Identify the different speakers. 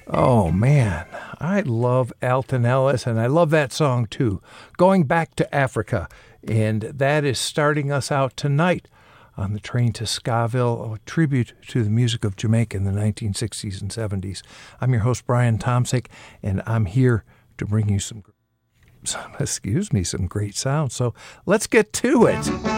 Speaker 1: Oh, man, I love Alton Ellis, and I love that song, too. Going Back to Africa, and that is starting us out tonight on the train to Scaville, a tribute to the music of Jamaica in the 1960s and 70s. I'm your host, Brian Tomsick, and I'm here to bring you some great sound. So let's get to it.